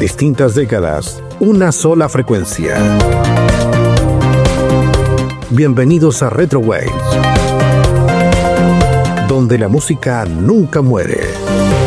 distintas décadas, una sola frecuencia. Bienvenidos a Retro Waves, donde la música nunca muere.